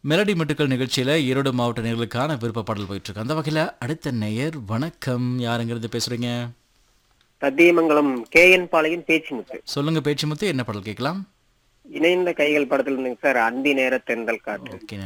Melody மெட்டுக்கள் நிகழ்ச்சியில ஈரோடு மாவட்ட நேயர்களுக்கான விருப்ப பாடல் போயிட்டு இருக்கு. அந்த வகையில அடுத்த நேயர் வணக்கம். யாருங்கிறது பேசுறீங்க? சத்தியமங்கலம் கேஎன் பாளையம் பேச்சுமுத்து. சொல்லுங்க பேச்சுமுத்து, என்ன பாடல் கேட்கலாம்? இணைந்த கைகள் படத்துல இருந்துங்க சார், அந்தி நேர தென்றல் காற்று. ஓகே.